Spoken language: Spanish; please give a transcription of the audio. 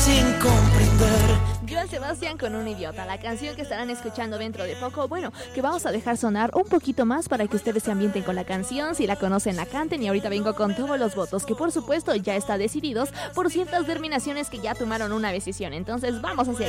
sin comprender. Joan Sebastián con Un Idiota, la canción que estarán escuchando dentro de poco, bueno, que vamos a dejar sonar un poquito más para que ustedes se ambienten con la canción, si la conocen la canten, y ahorita vengo con todos los votos, que por supuesto ya está decididos por ciertas terminaciones que ya tomaron una decisión, entonces vamos hacia